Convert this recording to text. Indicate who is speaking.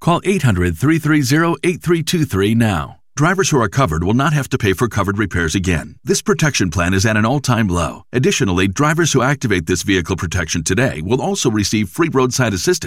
Speaker 1: Call 800-330-8323 now. Drivers who are covered will not have to pay for covered repairs again. This protection plan is at an all-time low. Additionally, drivers who activate this vehicle protection today will also receive free roadside assistance